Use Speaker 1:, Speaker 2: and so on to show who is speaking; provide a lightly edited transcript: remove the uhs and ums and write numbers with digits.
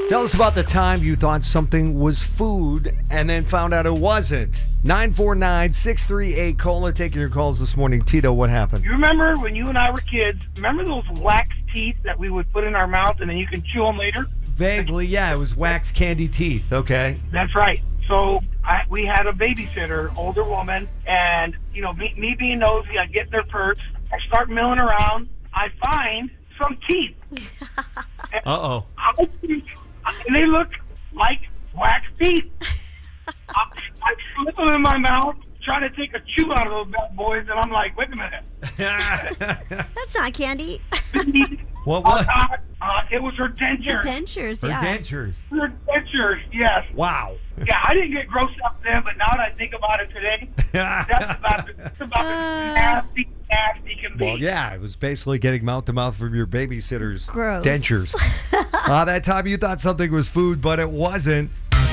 Speaker 1: Tell us about the time you thought something was food and then found out it wasn't. 949-638-COLA. Taking your calls this morning. Tito, what happened?
Speaker 2: You remember when you and I were kids, remember those wax teeth that we would put in our mouth and then you can chew them later?
Speaker 1: Vaguely, yeah. It was wax candy teeth, okay?
Speaker 2: That's right. So we had a babysitter, older woman, and, you know, me being nosy, I get their purse. I start milling around. I find some teeth.
Speaker 1: Uh-oh.
Speaker 2: And they look like wax teeth. I slip them in my mouth, trying to take a chew out of those bad boys, and I'm like, wait a minute.
Speaker 3: That's not candy.
Speaker 1: What?
Speaker 2: It was her dentures.
Speaker 3: Dentures,
Speaker 1: Her
Speaker 3: yeah.
Speaker 1: dentures.
Speaker 2: Her dentures, yes.
Speaker 1: Wow.
Speaker 2: Yeah, I didn't get grossed up then, but now that I think about it today, that's about as nasty can be.
Speaker 1: Well, yeah, it was basically getting mouth-to-mouth from your babysitter's
Speaker 3: Gross.
Speaker 1: dentures. That time you thought something was food, but it wasn't.